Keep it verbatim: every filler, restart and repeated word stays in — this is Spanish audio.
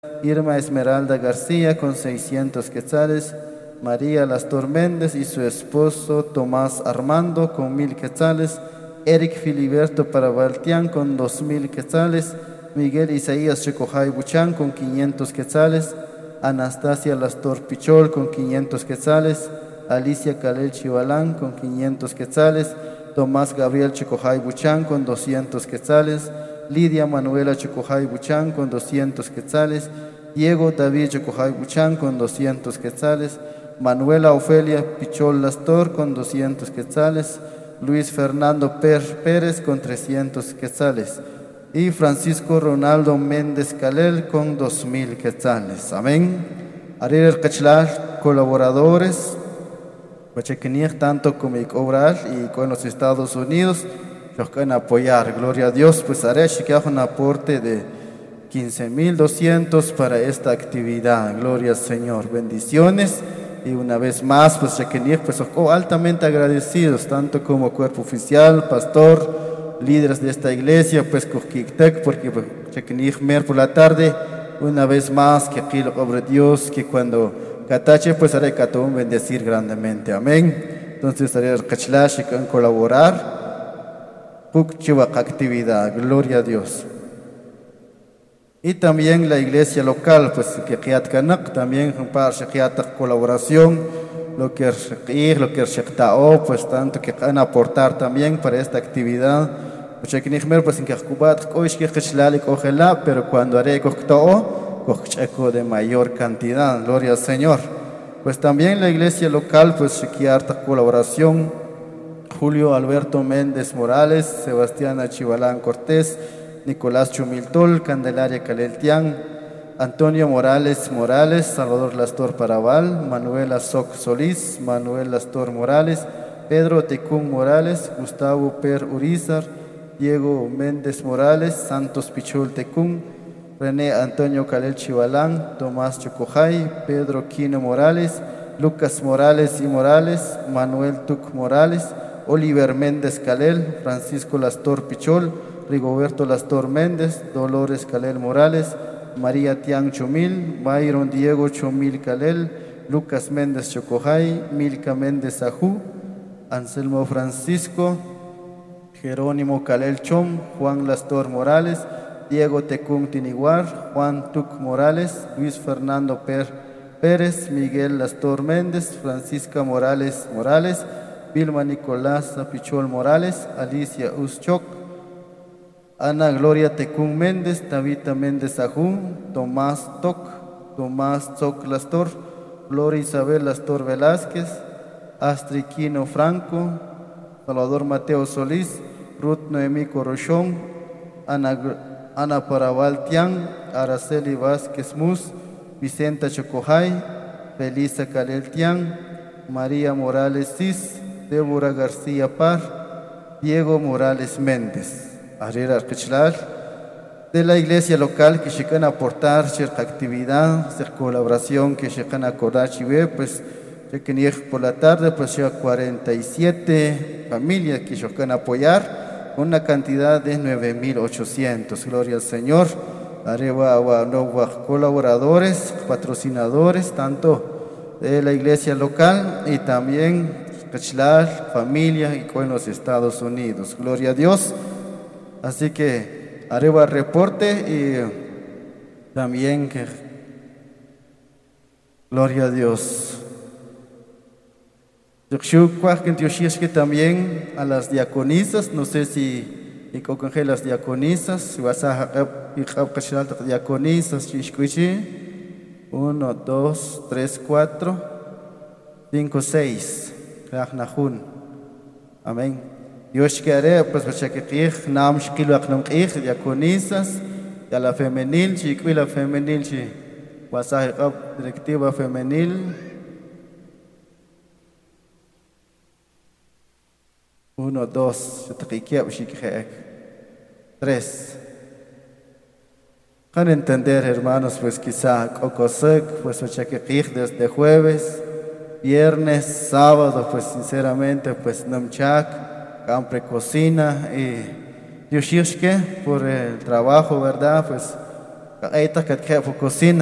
Irma Esmeralda García con seiscientos quetzales, María Lastor Méndez y su esposo Tomás Armando con mil quetzales, Eric Filiberto Parabaltián con dos mil quetzales, Miguel Isaías Checojay Buchán con quinientos quetzales, Anastasia Lastor Pichol con quinientos quetzales, Alicia Calel Chivalán con quinientos quetzales, Tomás Gabriel Checojay Buchán con doscientos quetzales, Lidia Manuela Checojay Buchán con doscientos quetzales, Diego David Checojay Buchán con doscientos quetzales, Manuela Ofelia Pichol Lastor con doscientos quetzales, Luis Fernando Per Pérez con trescientos quetzales y Francisco Ronaldo Méndez Calel con dos mil quetzales. Amén. Arir el Cachlar, colaboradores, tanto como Obral y con los Estados Unidos, los que van a apoyar, gloria a Dios, pues haré que haga un aporte de quince mil doscientos para esta actividad, gloria al Señor, bendiciones. Y una vez más, pues Chequenir, pues altamente agradecidos, tanto como cuerpo oficial, pastor, líderes de esta iglesia, pues Coquictec, porque Chequenir mer por la tarde, una vez más, que aquí lo obra Dios, que cuando Catache, pues haré Catón bendecir grandemente, amén. Entonces haré el Cachlash y can colaborar. Actividad, gloria a Dios. Y también la iglesia local, pues que Kiatkanak, también para colaboración, lo que es lo que es pues tanto que van a aportar también para esta actividad. Pues en que pero cuando haré de mayor cantidad, gloria al Señor. Pues también la iglesia local, pues que harta colaboración. Julio Alberto Méndez Morales, Sebastián Chivalán Cortés, Nicolás Chumiltol, Candelaria Caleltián, Antonio Morales Morales, Salvador Lastor Parabal, Manuela Soc Solís, Manuel Lastor Morales, Pedro Tecún Morales, Gustavo Per Urizar, Diego Méndez Morales, Santos Pichul Tecún, René Antonio Calel Chivalán, Tomás Chocojay, Pedro Quino Morales, Lucas Morales y Morales, Manuel Tuc Morales, Oliver Méndez Calel, Francisco Lastor Pichol, Rigoberto Lastor Méndez, Dolores Calel Morales, María Tian Chumil, Byron Diego Chumil Calel, Lucas Méndez Chocojay, Milka Méndez Ajú, Anselmo Francisco, Jerónimo Calel Chom, Juan Lastor Morales, Diego Tecún Tiniguar, Juan Tuc Morales, Luis Fernando Per Pérez, Miguel Lastor Méndez, Francisca Morales Morales, Vilma Nicolás Pichol Morales, Alicia Uschok, Ana Gloria Tecún Méndez, Tabita Méndez Ajún, Tomás Toc, Tomás Toc Lastor, Gloria Isabel Lastor Velázquez, Astrid Quino Franco, Salvador Mateo Solís, Ruth Noemí Corrochón, Ana, Ana Parabal Tian, Araceli Vázquez Mus, Vicenta Chocojay, Felisa Calel Tian, María Morales Cis, Débora García Par, Diego Morales Méndez. Arera de la iglesia local que se van a aportar cierta actividad, cierta colaboración que se van a acordar, pues que por la tarde pues ya cuarenta y siete familias que se van a apoyar con una cantidad de nueve mil ochocientos. Gloria al Señor. Arriba a colaboradores, patrocinadores, tanto de la iglesia local y también Cachlar, familia y con los Estados Unidos. Gloria a Dios. Así que arriba reporte y también que gloria a Dios. También a las diaconisas, no sé si y con las diaconisas, si vas a diaconisas, uno, dos, tres, cuatro, cinco, seis. Amén. Dios quiere, pues, que nam shkilo aknom ich diaconisas, ya la femenil, chiqui la femenil, chi, wasaj directiva femenil. Uno, dos, tres. Van a entender, hermanos, pues quizá Cocosec, pues que desde jueves, viernes, sábado, pues sinceramente, pues Namchak, Campre Cocina y Yoshishke por el trabajo, ¿verdad? Pues Ahí está que cocina.